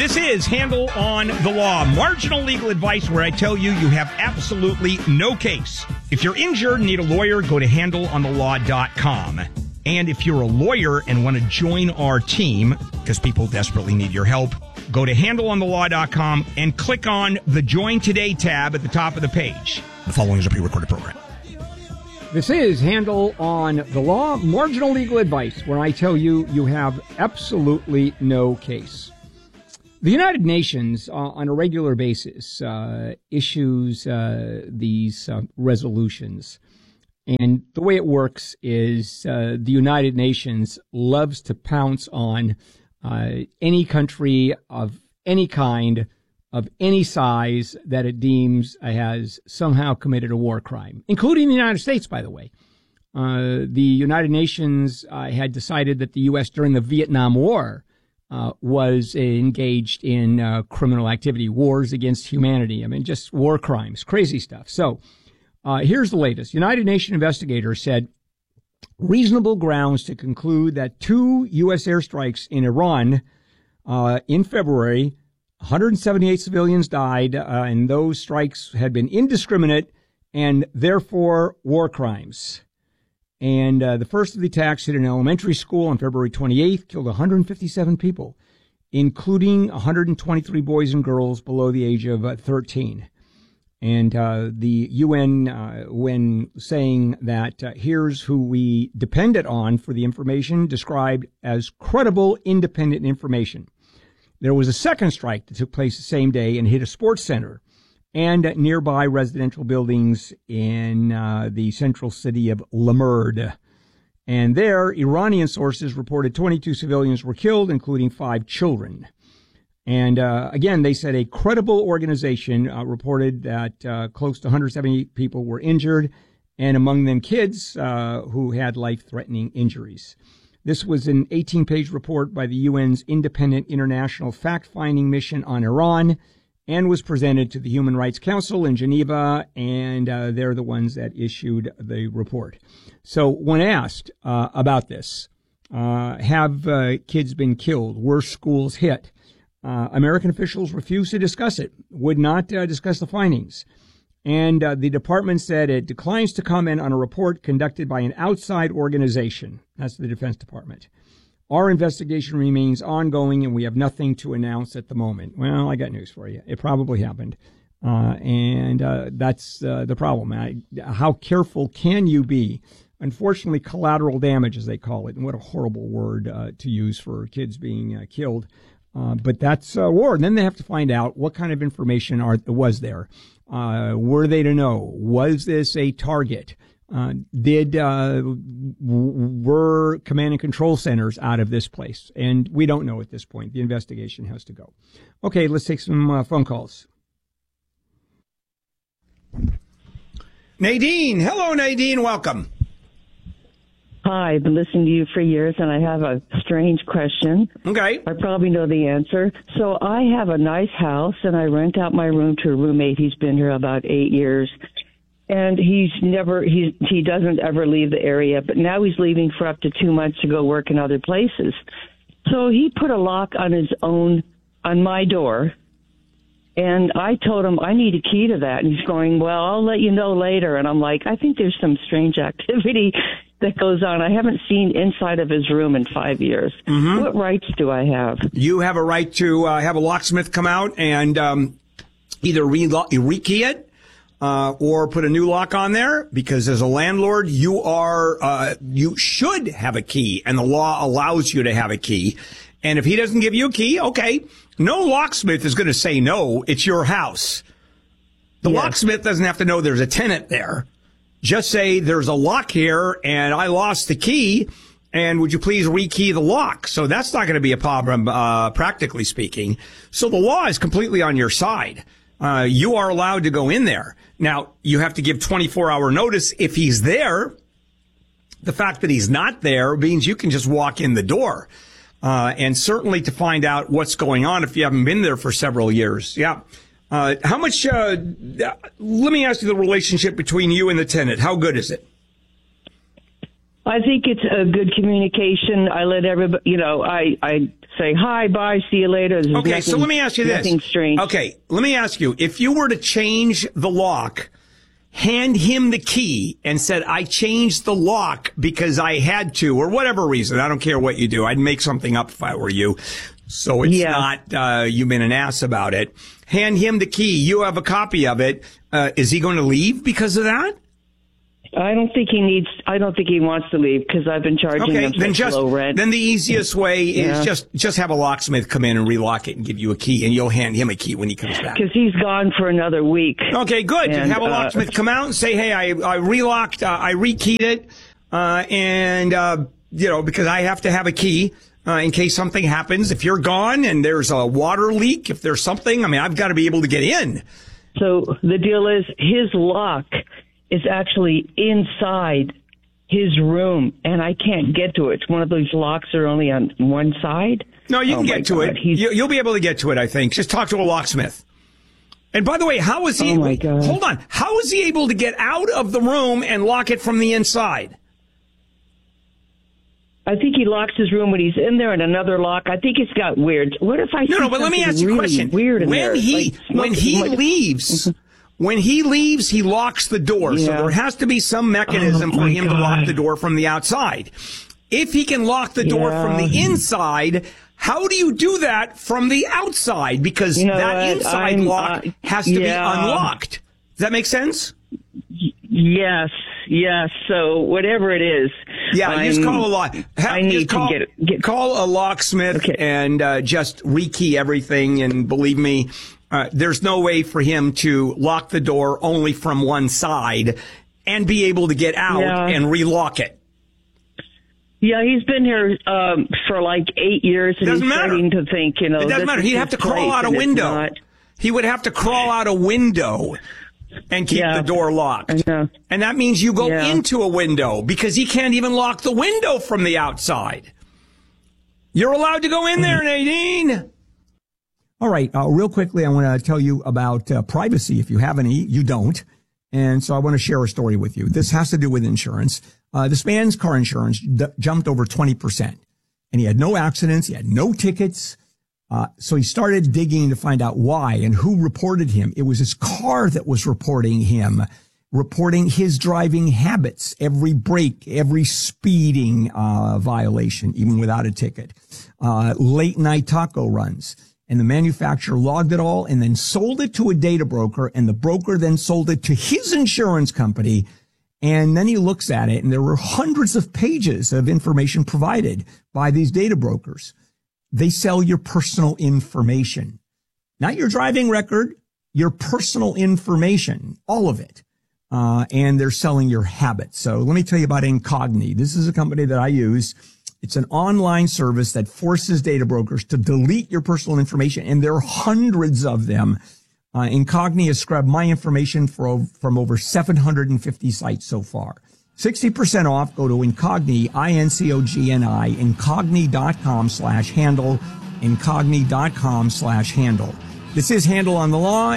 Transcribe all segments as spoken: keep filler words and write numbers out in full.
This is Handle on the Law, marginal legal advice where I tell you you have absolutely no case. If you're injured and need a lawyer, go to handle on the law dot com. And if you're a lawyer and want to join our team, because people desperately need your help, go to handle on the law dot com and click on the Join Today tab at the top of the page. The following is a pre-recorded program. This is Handle on the Law, marginal legal advice where I tell you you have absolutely no case. The United Nations, uh, on a regular basis, uh, issues uh, these uh, resolutions. And the way it works is uh, the United Nations loves to pounce on uh, any country of any kind, of any size, that it deems has somehow committed a war crime, including the United States, by the way. Uh, the United Nations uh, had decided that the U S during the Vietnam War Uh, was engaged in uh, criminal activity, wars against humanity. I mean, just war crimes, crazy stuff. So uh, here's the latest. United Nations investigators said reasonable grounds to conclude that two U S airstrikes in Iran uh, in February, one hundred seventy-eight civilians died, uh, and those strikes had been indiscriminate and therefore war crimes. And uh, the first of the attacks hit an elementary school on February twenty-eighth, killed one hundred fifty-seven people, including one hundred twenty-three boys and girls below the age of uh, thirteen. And uh, the U N, uh, when saying that uh, here's who we depended on for the information, described as credible, independent information. There was a second strike that took place the same day and hit a sports center and nearby residential buildings in uh, the central city of Lamerd. And there, Iranian sources reported twenty-two civilians were killed, including five children. And uh, again, they said a credible organization uh, reported that uh, close to one hundred seventy people were injured, and among them kids uh, who had life-threatening injuries. This was an eighteen-page report by the U N's Independent International Fact-Finding Mission on Iran, and was presented to the Human Rights Council in Geneva, and uh, they're the ones that issued the report. So when asked uh, about this, uh, have uh, kids been killed? Were schools hit? Uh, American officials refused to discuss it, would not uh, discuss the findings. And uh, the department said it declines to comment on a report conducted by an outside organization. That's the Defense Department. Our investigation remains ongoing, and we have nothing to announce at the moment. Well, I got news for you. It probably happened. Uh, and uh, that's uh, the problem. I, how careful can you be? Unfortunately, collateral damage, as they call it, and what a horrible word uh, to use for kids being uh, killed. Uh, but that's uh, war. And then they have to find out what kind of information are, was there. Uh, were they to know? Was this a target? Uh, did, uh, w- were command and control centers out of this place? And we don't know at this point. The investigation has to go. Okay, let's take some uh, phone calls. Nadine. Hello, Nadine. Welcome. Hi, I've been listening to you for years, and I have a strange question. Okay. I probably know the answer. So I have a nice house, and I rent out my room to a roommate. He's been here about eight years. And he's never, he's, he doesn't ever leave the area, but now he's leaving for up to two months to go work in other places. So he put a lock on his own, on my door, and I told him I need a key to that. And he's going, well, I'll let you know later. And I'm like, I think there's some strange activity that goes on. I haven't seen inside of his room in five years. Mm-hmm. What rights do I have? You have a right to uh, have a locksmith come out and um, either re- rekey it, Uh, or put a new lock on there, because as a landlord, you are, uh, you should have a key, and the law allows you to have a key. And if he doesn't give you a key, okay, no locksmith is going to say no. It's your house. The yes. locksmith doesn't have to know there's a tenant there. Just say there's a lock here and I lost the key, and would you please rekey the lock? So that's not going to be a problem, uh, practically speaking. So the law is completely on your side. Uh, you are allowed to go in there. Now, you have to give twenty-four hour notice if he's there. The fact that he's not there means you can just walk in the door. Uh, and certainly to find out what's going on if you haven't been there for several years. Yeah. Uh, how much, uh, let me ask you the relationship between you and the tenant. How good is it? I think it's a good communication. I let everybody, you know, I, I say hi, bye, see you later. There's Okay, nothing, so let me ask you this. Nothing strange. Okay, let me ask you, if you were to change the lock, hand him the key and said, I changed the lock because I had to, or whatever reason, I don't care what you do, I'd make something up if I were you. So it's Yeah. not, uh, you've been an ass about it. Hand him the key. You have a copy of it. Uh, is he going to leave because of that? I don't think he needs. I don't think he wants to leave because I've been charging Okay, him then such just low rent. then the easiest way Yeah. is just just have a locksmith come in and relock it and give you a key, and you'll hand him a key when he comes back. Because he's gone for another week. Okay, good. And, have a uh, locksmith come out and say, "Hey, I I relocked, uh, I rekeyed it, uh, and uh, you know because I have to have a key." Uh, in case something happens, if you're gone and there's a water leak, if there's something, I mean, I've got to be able to get in. So the deal is his lock is actually inside his room, and I can't get to it. One of those locks are only on one side. No, you Oh can my get to God, it. he's- You, you'll be able to get to it, I think. Just talk to a locksmith. And by the way, how is he? Oh my God. Hold on. How is he able to get out of the room and lock it from the inside? I think he locks his room when he's in there, and another lock. I think it's got weird. What if I? No, see no. But let me something ask you a really question. Weird in when there? he Like when smoke- he like- leaves. When he leaves, he locks the door. So Yeah. there has to be some mechanism Oh, for my him to lock God. the door from the outside. If he can lock the door Yeah. from the inside, how do you do that from the outside? Because You know that what? inside I'm, lock uh, has to yeah. be unlocked. Does that make sense? Yes, yes. So whatever it is, Yeah, you just I'm- call a lock. Have, I need just call, to get get. call a locksmith Okay. and uh, just rekey everything. And believe me, uh, there's no way for him to lock the door only from one side and be able to get out Yeah. and relock it. Yeah, he's been here um, for like eight years, and Doesn't he's matter. starting to think, you know, It doesn't this matter. is He'd have to his crawl place, out a and it's window. not. He would have to crawl out a window and keep Yeah. the door locked. I know. And that means you go Yeah. into a window because he can't even lock the window from the outside. You're allowed to go in there, Nadine. All right. Uh, real quickly, I want to tell you about uh, privacy. If you have any, you don't. And so I want to share a story with you. This has to do with insurance. Uh, this man's car insurance d- jumped over twenty percent. And he had no accidents. He had no tickets. Uh, so he started digging to find out why and who reported him. It was his car that was reporting him, reporting his driving habits, every break, every speeding uh, violation, even without a ticket, uh, late night taco runs. And the manufacturer logged it all and then sold it to a data broker, and the broker then sold it to his insurance company. And then he looks at it, and there were hundreds of pages of information provided by these data brokers. They sell your personal information, not your driving record, your personal information, all of it. Uh, and they're selling your habits. So let me tell you about Incogni. This is a company that I use. It's an online service that forces data brokers to delete your personal information, and there are hundreds of them. Uh, Incogni has scrubbed my information for, from over seven hundred fifty sites so far. sixty percent off. Go to Incogni, I N C O G N I, incogni.com slash handle, incogni.com slash handle. This is Handle on the Law.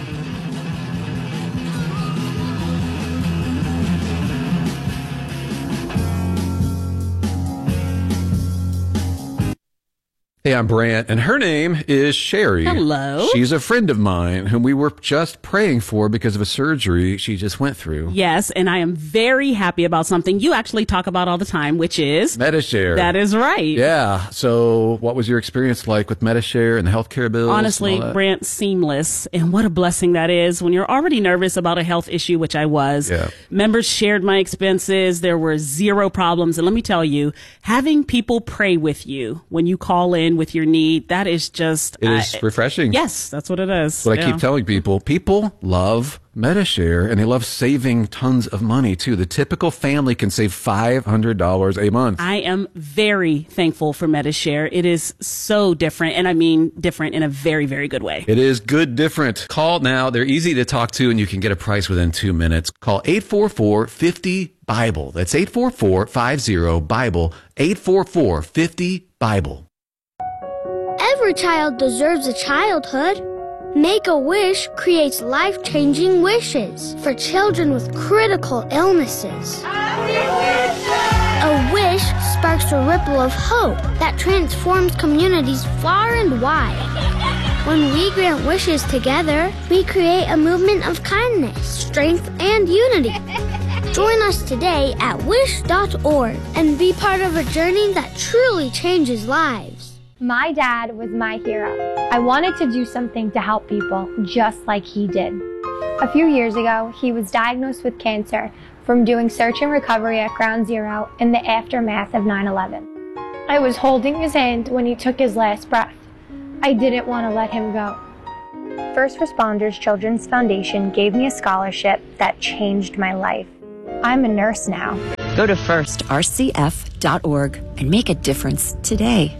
Hey, I'm Brant, and her name is Sherry. Hello. She's a friend of mine whom we were just praying for because of a surgery she just went through. Yes, and I am very happy about something you actually talk about all the time, which is Metashare. That is right. Yeah. So what was your experience like with Metashare and the healthcare bills? Honestly, and all that? Brant, seamless. And what a blessing that is when you're already nervous about a health issue, which I was. Yeah. Members shared my expenses. There were zero problems. And let me tell you, having people pray with you when you call in with your need, that is just... It is I- refreshing. Yes, that's what it is. That's what I Yeah. keep telling people. People love Metashare, and they love saving tons of money, too. The typical family can save five hundred dollars a month. I am very thankful for Metashare. It is so different, and I mean different in a very, very good way. It is good different. Call now. They're easy to talk to, and you can get a price within two minutes. Call eight four four, five zero, BIBLE. That's eight four four, five zero, BIBLE. eight four four, five zero, BIBLE. Every child deserves a childhood. Make-A-Wish creates life-changing wishes for children with critical illnesses. Happy birthday! A wish sparks a ripple of hope that transforms communities far and wide. When we grant wishes together, we create a movement of kindness, strength, and unity. Join us today at wish dot org and be part of a journey that truly changes lives. My dad was my hero. I wanted to do something to help people just like he did. A few years ago, he was diagnosed with cancer from doing search and recovery at Ground Zero in the aftermath of nine eleven. I was holding his hand when he took his last breath. I didn't want to let him go. First Responders Children's Foundation gave me a scholarship that changed my life. I'm a nurse now. Go to first r c f dot org and make a difference today.